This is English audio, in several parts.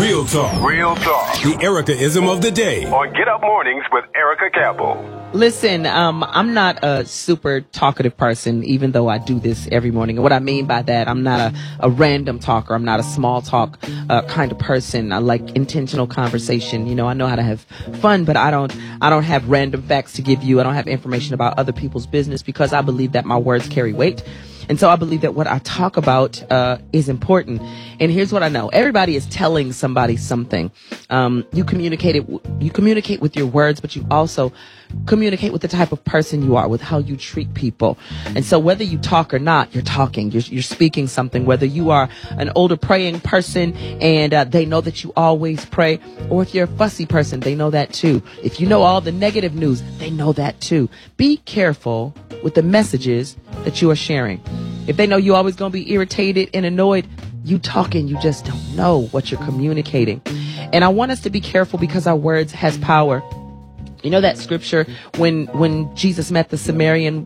Real talk. Real talk. The Erica-ism of the day. On Get Up Mornings with Erica Campbell. Listen, I'm not a super talkative person, even though I do this every morning. And what I mean by that, I'm not a random talker. I'm not a small talk kind of person. I like intentional conversation. You know, I know how to have fun, but I don't have random facts to give you. I don't have information about other people's business because I believe that my words carry weight. And so I believe that what I talk about is important. And here's what I know. Everybody is telling somebody something. You communicate with your words, but you also communicate with the type of person you are, with how you treat people. And so whether you talk or not, you're talking. You're speaking something. Whether you are an older praying person and they know that you always pray, or if you're a fussy person, they know that too. If you know all the negative news, they know that too. Be careful with the messages that you are sharing. If they know you're always going to be irritated and annoyed, you talking, you just don't know what you're communicating. And I want us to be careful because our words has power. You know that scripture when Jesus met the Samaritan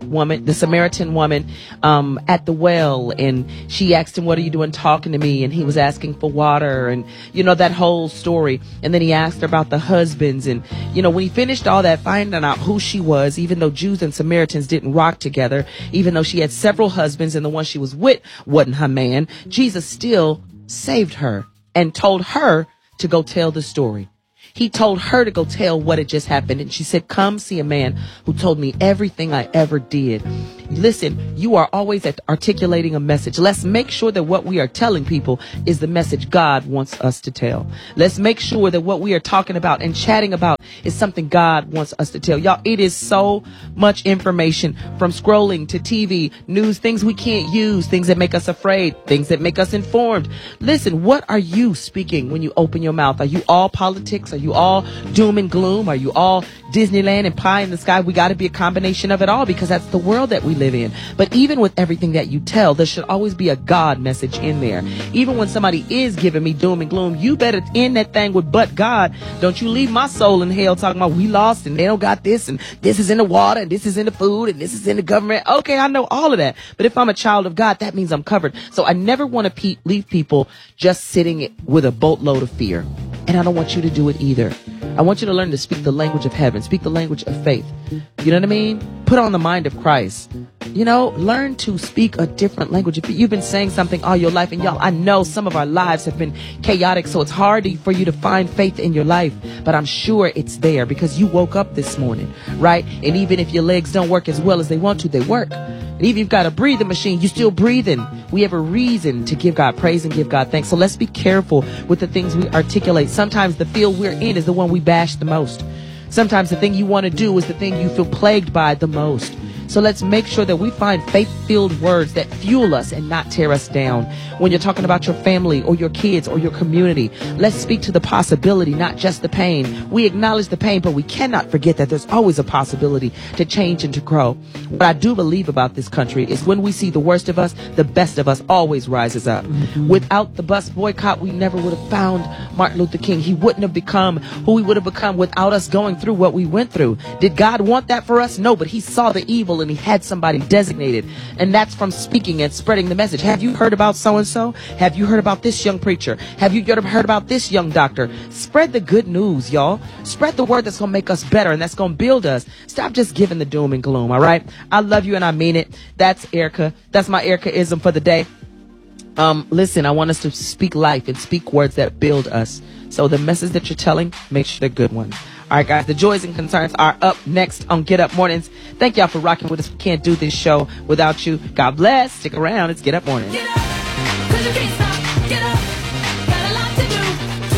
woman at the well, and she asked him, "What are you doing talking to me?" And he was asking for water, and you know that whole story. And then he asked her about the husbands, and you know when he finished all that, finding out who she was, even though Jews and Samaritans didn't rock together, even though she had several husbands and the one she was with wasn't her man, Jesus still saved her and told her to go tell the story. He told her to go tell what had just happened. And she said, "Come see a man who told me everything I ever did." Listen, you are always articulating a message. Let's make sure that what we are telling people is the message God wants us to tell. Let's make sure that what we are talking about and chatting about is something God wants us to tell. Y'all, it is so much information, from scrolling to TV, news, things we can't use, things that make us afraid, things that make us informed. Listen, what are you speaking when you open your mouth? Are you all politics? Are you all doom and gloom? Are you all Disneyland and pie in the sky? We got to be a combination of it all because that's the world that we live in. But even with everything that you tell, there should always be a God message in there. Even when somebody is giving me doom and gloom, you better end that thing with "but God." Don't you leave my soul in hell talking about we lost and they don't got this and this is in the water and this is in the food and this is in the government. Okay, I know all of that. But if I'm a child of God, that means I'm covered. So I never want to leave people just sitting with a boatload of fear. And I don't want you to do it either. I want you to learn to speak the language of heaven, speak the language of faith. You know what I mean? Put on the mind of Christ. You know, learn to speak a different language. If you've been saying something all your life, and y'all, I know some of our lives have been chaotic, so it's hard for you to find faith in your life. But I'm sure it's there because you woke up this morning, right? And even if your legs don't work as well as they want to, they work. And even if you've got a breathing machine, you're still breathing. We have a reason to give God praise and give God thanks. So let's be careful with the things we articulate. Sometimes the field we're in is the one we bash the most. Sometimes the thing you want to do is the thing you feel plagued by the most. So let's make sure that we find faith-filled words that fuel us and not tear us down. When you're talking about your family or your kids or your community, let's speak to the possibility, not just the pain. We acknowledge the pain, but we cannot forget that there's always a possibility to change and to grow. What I do believe about this country is when we see the worst of us, the best of us always rises up. Without the bus boycott, we never would have found Martin Luther King. He wouldn't have become who we would have become without us going through what we went through. Did God want that for us? No, but he saw the evil and he had somebody designated. And that's from speaking and spreading the message. Have you heard about so-and-so? Have you heard about this young preacher? Have you heard about this young doctor? Spread the good news, y'all. Spread the word that's going to make us better and that's going to build us. Stop just giving the doom and gloom, all right? I love you and I mean it. That's Erica. That's my Erica-ism for the day. Listen, I want us to speak life and speak words that build us. So the message that you're telling, make sure they're good ones. All right, guys, the joys and concerns are up next on Get Up Mornings. Thank y'all for rocking with us. We can't do this show without you. God bless. Stick around. It's Get Up Mornings. Get up, 'cause you can't stop. Get up, got a lot to do.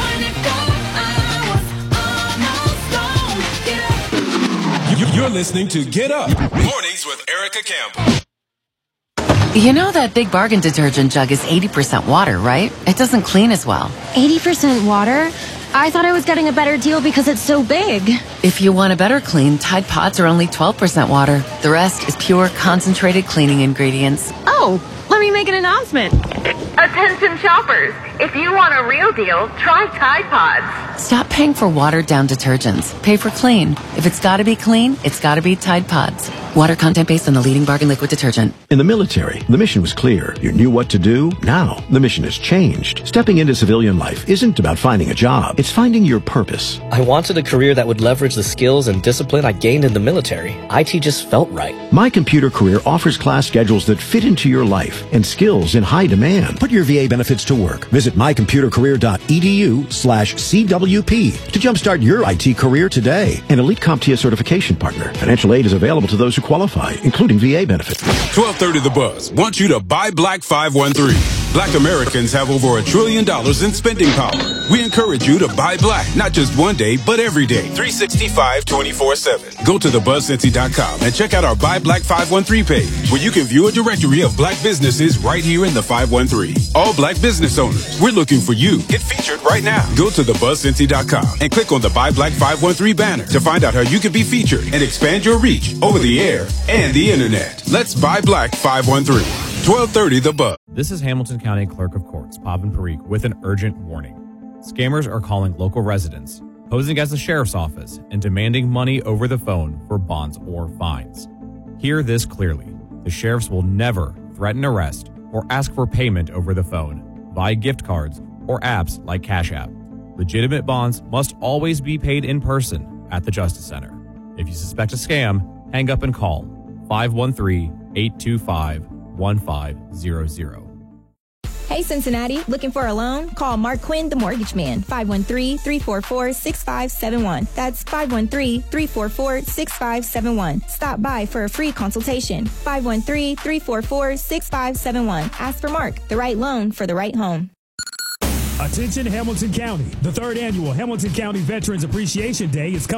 24 hours, almost gone. Get up. You're listening to Get Up Mornings with Erica Campbell. You know that Big Bargain detergent jug is 80% water, right? It doesn't clean as well. 80% water? I thought I was getting a better deal because it's so big. If you want a better clean, Tide Pods are only 12% water. The rest is pure, concentrated cleaning ingredients. Oh, let me make an announcement. Attention shoppers, If you want a real deal, try Tide Pods. Stop paying for watered-down detergents. Pay for clean. If it's gotta be clean, it's gotta be Tide Pods. Water content based on the leading bargain liquid detergent. In the military, the mission was clear. You knew what to do. Now, the mission has changed. Stepping into civilian life isn't about finding a job. It's finding your purpose. I wanted a career that would leverage the skills and discipline I gained in the military. IT just felt right. My Computer Career offers class schedules that fit into your life and skills in high demand. Put your VA benefits to work. Visit mycomputercareer.edu/CWP to jumpstart your IT career today. An elite CompTIA certification partner. Financial aid is available to those who qualify, including VA benefits. 1230 The Buzz wants you to buy Black 513. Black Americans have over $1 trillion in spending power. We encourage you to buy black, not just one day, but every day, 365, 24/7. Go to thebuzzcincy.com and check out our Buy Black 513 page, where you can view a directory of black businesses right here in the 513. All black business owners, we're looking for you. Get featured right now. Go to thebuzzcincy.com and click on the Buy Black 513 banner to find out how you can be featured and expand your reach over the air and the internet. Let's buy Black 513. 1230 The Buzz. This is Hamilton County Clerk of Courts, Pavan Parikh, with an urgent warning. Scammers are calling local residents, posing as the sheriff's office, and demanding money over the phone for bonds or fines. Hear this clearly. The sheriffs will never threaten arrest or ask for payment over the phone, via gift cards, or apps like Cash App. Legitimate bonds must always be paid in person at the Justice Center. If you suspect a scam, hang up and call 513-825-1500. Hey Cincinnati, looking for a loan? Call Mark Quinn, the mortgage man, 513-344-6571. That's 513-344-6571. Stop by for a free consultation. 513-344-6571. Ask for Mark, the right loan for the right home. Attention Hamilton County. The third annual Hamilton County Veterans Appreciation Day is coming